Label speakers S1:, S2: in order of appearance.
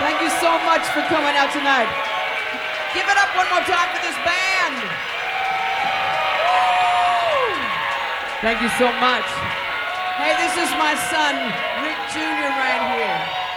S1: Thank you so much for coming out tonight. Give it up one more time for this band. Woo! Thank you so much. Hey, this is my son, Rick Jr. right here.